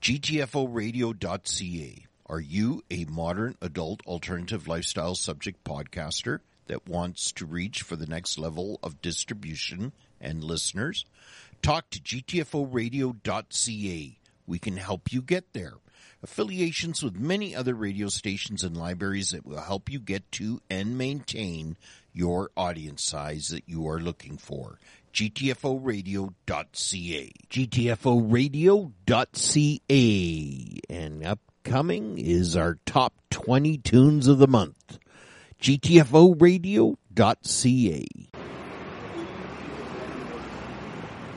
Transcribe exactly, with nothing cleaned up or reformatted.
G T F O radio dot C A. Are you a modern adult alternative lifestyle subject podcaster that wants to reach for the next level of distribution and listeners? Talk to G T F O radio dot C A. We can help you get there. Affiliations with many other radio stations and libraries that will help you get to and maintain your audience size that you are looking for. G T F O radio dot C A. G T F O radio dot C A. And upcoming is our top twenty tunes of the month. G T F O radio dot C A.